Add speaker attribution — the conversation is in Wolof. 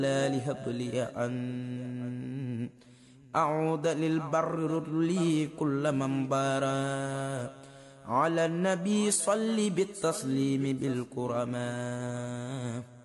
Speaker 1: هب لي أن أعود للبر لي كل من بارا على النبي صل بالتسليم بالكرما